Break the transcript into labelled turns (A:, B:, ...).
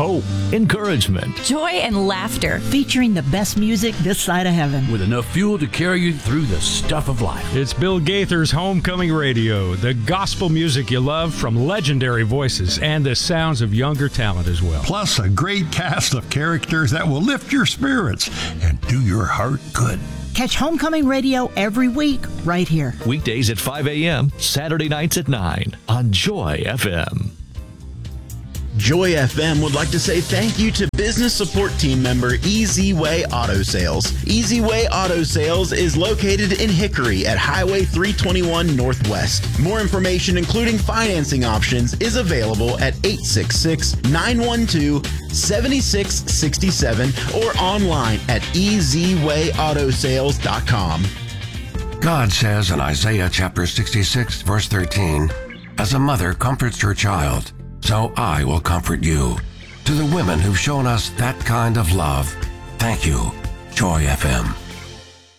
A: hope, encouragement,
B: joy and laughter,
C: featuring the best music this side of heaven,
A: with enough fuel to carry you through the stuff of life.
D: It's Bill Gaither's Homecoming Radio, the gospel music you love from legendary voices and the sounds of younger talent as well.
E: Plus a great cast of characters that will lift your spirits and do your heart good.
C: Catch Homecoming Radio every week right here.
A: Weekdays at 5 a.m., Saturday nights at 9 on Joy FM.
F: Joy FM would like to say thank you to business support team member Easy Way Auto Sales. Easy Way Auto Sales is located in Hickory at Highway 321 Northwest. More information, including financing options, is available at 866-912-7667 or online at easywayautosales.com.
G: God says in Isaiah chapter 66, verse 13, "As a mother comforts her child, so I will comfort you." To the women who've shown us that kind of love, thank you, Joy FM.